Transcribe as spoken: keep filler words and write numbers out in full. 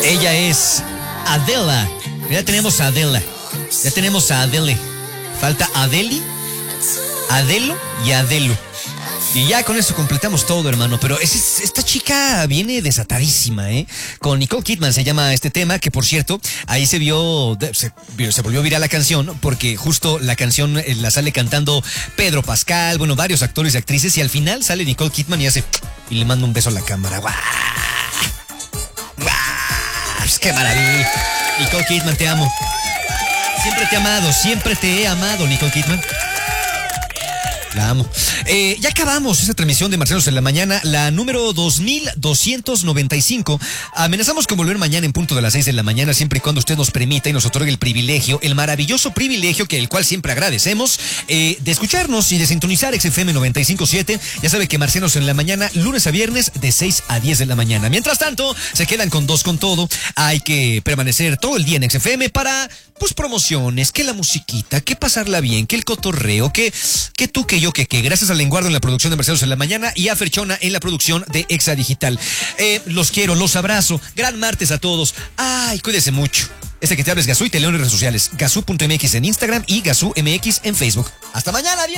Ella es Adela. Ya tenemos a Adela. Ya tenemos a Adele. Falta Adeli, Adelo y Adelo. Y ya con eso completamos todo, hermano. Pero es, esta chica viene desatadísima, ¿eh? Con Nicole Kidman se llama este tema, que por cierto, ahí se vio, se, se volvió viral la canción, porque justo la canción la sale cantando Pedro Pascal, bueno, varios actores y actrices, y al final sale Nicole Kidman y hace, y le manda un beso a la cámara. ¡Guau! ¡Guau! ¡Qué maravilla! Nicole Kidman, te amo. Siempre te he amado, siempre te he amado, Nicole Kidman. La amo. Eh, ya acabamos esa transmisión de Marcelos en la Mañana, la número dos mil doscientos noventa y cinco. Amenazamos con volver mañana en punto de las seis de la mañana, siempre y cuando usted nos permita y nos otorgue el privilegio, el maravilloso privilegio, que el cual siempre agradecemos, eh, de escucharnos y de sintonizar X F M noventa y cinco punto siete. Ya sabe que Marcelos en la Mañana, lunes a viernes, de seis a diez de la mañana. Mientras tanto, se quedan con Dos con Todo. Hay que permanecer todo el día en X F M para, pues, promociones, que la musiquita, que pasarla bien, que el cotorreo, que, que tú, que yo, que, que. Gracias a Lenguardo en la producción de Marcelos en la Mañana y a Ferchona en la producción de Exa Digital. Eh, los quiero, los abrazo. Gran martes a todos. Ay, cuídese mucho. Este que te habla es Gazú y te leo en redes sociales. Gazú punto M X en Instagram y Gazú M X en Facebook. Hasta mañana, adiós.